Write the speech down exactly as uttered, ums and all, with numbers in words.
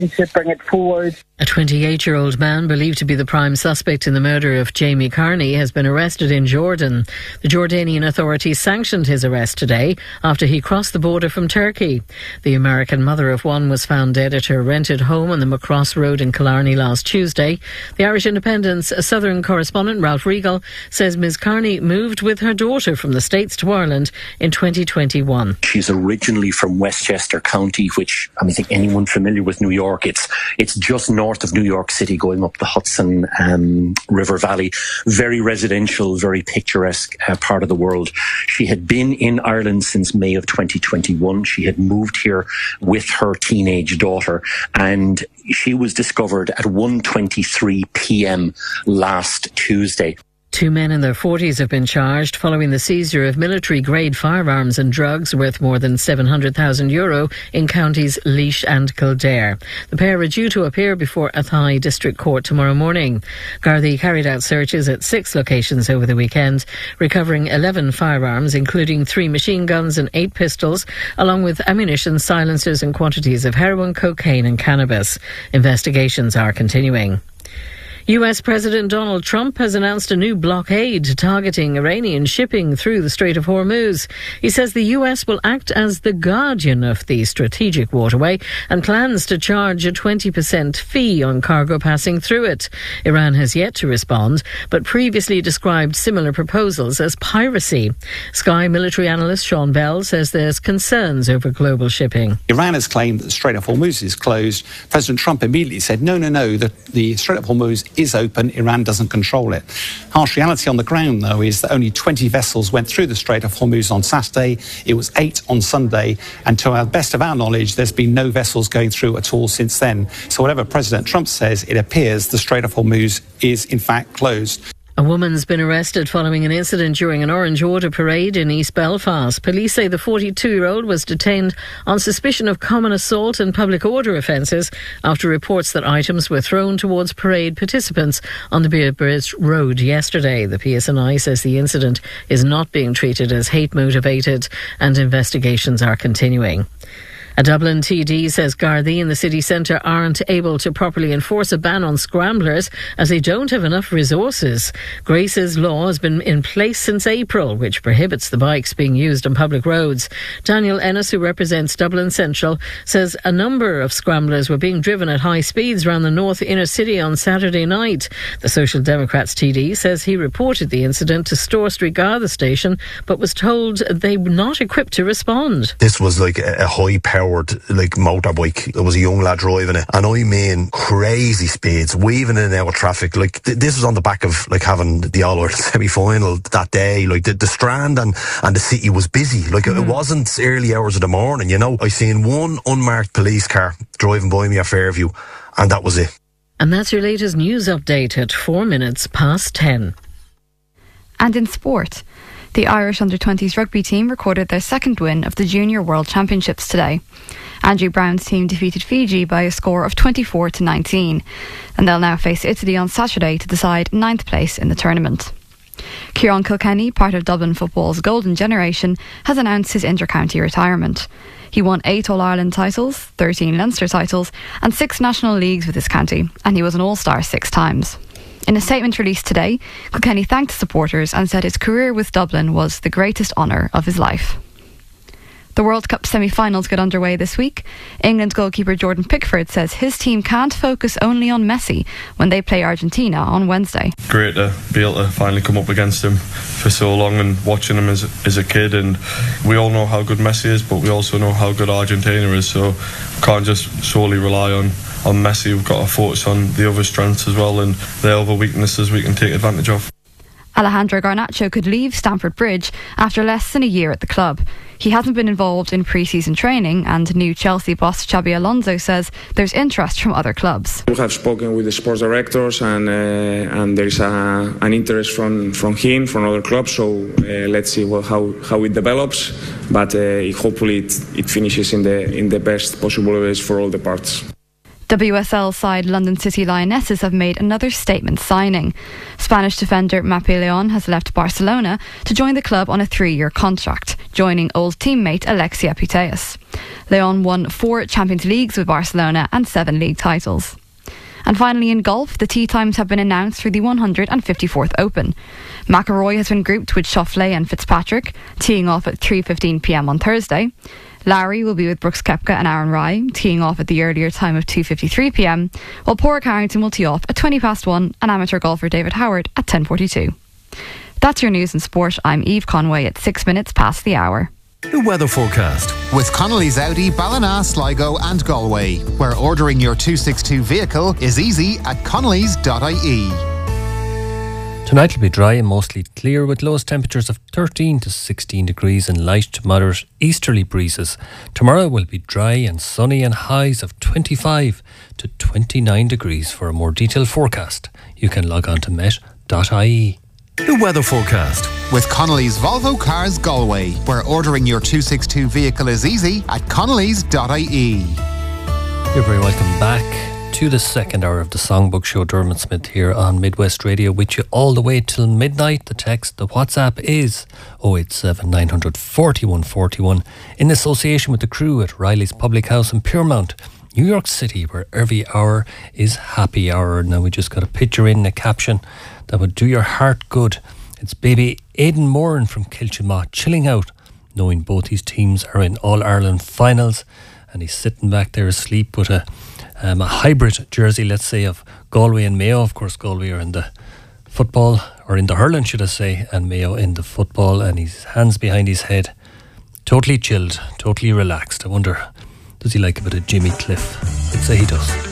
to bring it forward. A twenty-eight-year-old man believed to be the prime suspect in the murder of Jamie Carney has been arrested in Jordan. The Jordanian authorities sanctioned his arrest today after he crossed the border from Turkey. The American mother of one was found dead at her rented home on the Macross Road in Killarney last Tuesday. The Irish Independent's Southern correspondent Ralph Regal says Miz Carney moved with her daughter from the States to Ireland in twenty twenty-one. She's originally from Westchester County, which I mean, I think anyone familiar with New York, it's it's just north of New York City, going up the Hudson um, River Valley. Very residential, very picturesque uh, part of the world. She had been in Ireland since May of twenty twenty-one. She had moved here with her teenage daughter, and she was discovered at one twenty-three p.m. last Tuesday. Two men in their forties have been charged following the seizure of military-grade firearms and drugs worth more than seven hundred thousand euro in counties Laois and Kildare. The pair are due to appear before Athy District Court tomorrow morning. Gardaí carried out searches at six locations over the weekend, recovering eleven firearms, including three machine guns and eight pistols, along with ammunition, silencers and quantities of heroin, cocaine and cannabis. Investigations are continuing. U S President Donald Trump has announced a new blockade targeting Iranian shipping through the Strait of Hormuz. He says the U S will act as the guardian of the strategic waterway and plans to charge a twenty percent fee on cargo passing through it. Iran has yet to respond, but previously described similar proposals as piracy. Sky military analyst Sean Bell says there's concerns over global shipping. Iran has claimed that the Strait of Hormuz is closed. President Trump immediately said, no, no, no, the, the Strait of Hormuz is open, Iran doesn't control it. Harsh reality on the ground, though, is that only twenty vessels went through the Strait of Hormuz on Saturday. It was eight on Sunday, and to our best of our knowledge, there's been no vessels going through at all since then. So whatever President Trump says, it appears the Strait of Hormuz is in fact closed. A woman's been arrested following an incident during an Orange Order parade in East Belfast. Police say the forty-two-year-old was detained on suspicion of common assault and public order offences after reports that items were thrown towards parade participants on the Beerbridge Road yesterday. The P S N I says the incident is not being treated as hate-motivated and investigations are continuing. A Dublin T D says Gardaí in the city centre aren't able to properly enforce a ban on scramblers as they don't have enough resources. Grace's law has been in place since April, which prohibits the bikes being used on public roads. Daniel Ennis, who represents Dublin Central, says a number of scramblers were being driven at high speeds around the north inner city on Saturday night. The Social Democrats T D says he reported the incident to Store Street Garda station but was told they were not equipped to respond. This was like a, a high power like motorbike. There was a young lad driving it, and I mean crazy speeds, weaving in and out of traffic. Like th- this was on the back of like having the All Ireland semi-final that day. Like the, the Strand and, and the city was busy. Like mm. it wasn't early hours of the morning, you know. I seen one unmarked police car driving by me at Fairview, and that was it. And that's your latest news update at four minutes past ten. And in sport, the Irish under twenties rugby team recorded their second win of the Junior World Championships today. Andrew Brown's team defeated Fiji by a score of twenty-four to nineteen, and they'll now face Italy on Saturday to decide ninth place in the tournament. Kieran Kilkenny, part of Dublin football's golden generation, has announced his inter-county retirement. He won eight All-Ireland titles, thirteen Leinster titles and six National Leagues with his county, and he was an All-Star six times. In a statement released today, Kilkenny thanked supporters and said his career with Dublin was the greatest honour of his life. The World Cup semi-finals get underway this week. England goalkeeper Jordan Pickford says his team can't focus only on Messi when they play Argentina on Wednesday. Great to be able to finally come up against him for so long and watching him as, as a kid, and we all know how good Messi is, but we also know how good Argentina is, so can't just solely rely on on Messi. We've got to focus on the other strengths as well, and the other weaknesses we can take advantage of. Alejandro Garnacho could leave Stamford Bridge after less than a year at the club. He hasn't been involved in pre-season training, and new Chelsea boss Xabi Alonso says there's interest from other clubs. We have spoken with the sports directors, and uh, and there is a, an interest from, from him, from other clubs, so uh, let's see well, how, how it develops, but uh, hopefully it, it finishes in the, in the best possible ways for all the parts. W S L side London City Lionesses have made another statement signing. Spanish defender Mape León has left Barcelona to join the club on a three-year contract, joining old teammate Alexia Putellas. León won four Champions Leagues with Barcelona and seven league titles. And finally in golf, the tee times have been announced for the one hundred fifty-fourth Open. McIlroy has been grouped with Schauffele and Fitzpatrick, teeing off at three fifteen p m on Thursday. Lowry will be with Brooks Koepka and Aaron Rai, teeing off at the earlier time of two fifty-three p m, while Padraig Harrington will tee off at twenty past one and amateur golfer David Howard at ten forty-two. That's your news and sport. I'm Eve Conway at six minutes past the hour. The weather forecast with Connolly's Audi, Ballina, Sligo and Galway, where ordering your two sixty-two vehicle is easy at connellys dot I E. Tonight will be dry and mostly clear with lowest temperatures of thirteen to sixteen degrees and light to moderate easterly breezes. Tomorrow will be dry and sunny and highs of twenty-five to twenty-nine degrees. For a more detailed forecast, you can log on to met dot I E. The weather forecast with Connolly's Volvo Cars Galway, where ordering your two sixty-two vehicle is easy at connellys dot I E. You're very welcome back to the second hour of the Songbook Show. Dermot Smith here on Midwest Radio with you all the way till midnight. The text, the WhatsApp is oh eight seven, nine four one, four one in association with the crew at Riley's Public House in Piermount, New York City, where every hour is happy hour. Now we just got a picture in a caption that would do your heart good. It's baby Aidan Moran from Kilchimagh chilling out, knowing both his teams are in All-Ireland finals, and he's sitting back there asleep with a um, a hybrid jersey, let's say, of Galway and Mayo. Of course, Galway are in the football, or in the hurling, should I say, and Mayo in the football, and his hands behind his head, totally chilled, totally relaxed. I wonder, does he like a bit of Jimmy Cliff? I'd say he does.